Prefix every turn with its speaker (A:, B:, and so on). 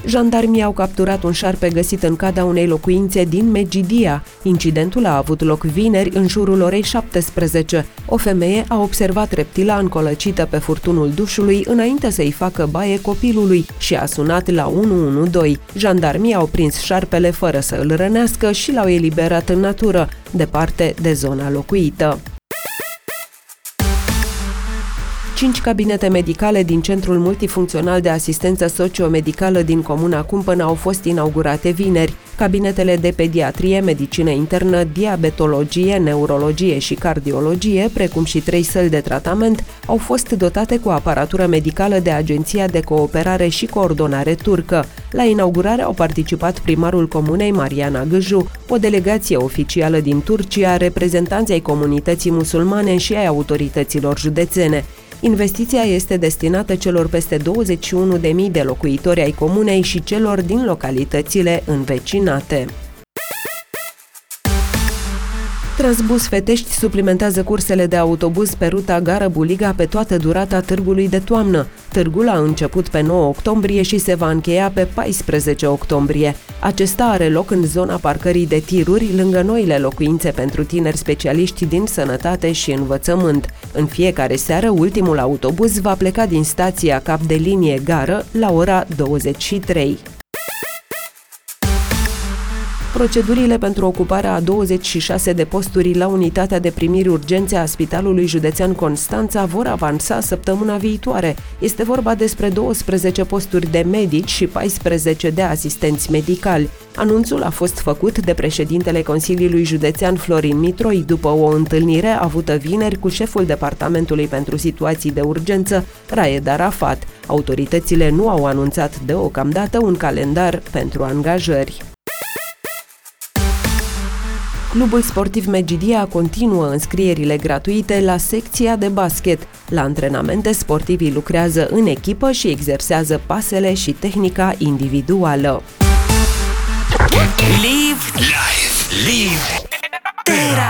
A: Jandarmii au capturat un șarpe găsit în cada unei locuințe din Megidia. Incidentul a avut loc vineri în jurul orei 17. O femeie a observat reptila încolăcită pe furtunul dușului înainte să-i facă baie copilului și a sunat la 112. Jandarmii au prins șarpele fără să îl rănească și l-au eliberat în natură, departe de zona locuită. 5 cabinete medicale din Centrul Multifuncțional de Asistență Socio-Medicală din Comuna Cumpăna au fost inaugurate vineri. Cabinetele de pediatrie, medicină internă, diabetologie, neurologie și cardiologie, precum și 3 săli de tratament, au fost dotate cu aparatură medicală de Agenția de Cooperare și Coordonare Turcă. La inaugurare au participat primarul comunei Mariana Gâju, o delegație oficială din Turcia, reprezentanții ai comunității musulmane și ai autorităților județene. Investiția este destinată celor peste 21.000 de locuitori ai comunei și celor din localitățile învecinate. Transbus Fetești suplimentează cursele de autobuz pe ruta Gară-Buliga pe toată durata târgului de toamnă. Târgul a început pe 9 octombrie și se va încheia pe 14 octombrie. Acesta are loc în zona parcării de tiruri, lângă noile locuințe pentru tineri specialiști din sănătate și învățământ. În fiecare seară, ultimul autobuz va pleca din stația cap de linie Gară la ora 23. Procedurile pentru ocuparea a 26 de posturi la unitatea de primiri urgențe a Spitalului Județean Constanța vor avansa săptămâna viitoare. Este vorba despre 12 posturi de medici și 14 de asistenți medicali. Anunțul a fost făcut de președintele Consiliului Județean Florin Mitroi după o întâlnire avută vineri cu șeful Departamentului pentru Situații de Urgență, Raed Arafat. Autoritățile nu au anunțat deocamdată un calendar pentru angajări. Clubul sportiv Megidia continuă înscrierile gratuite la secția de basket. La antrenamente, sportivii lucrează în echipă și exersează pasele și tehnica individuală.
B: Live.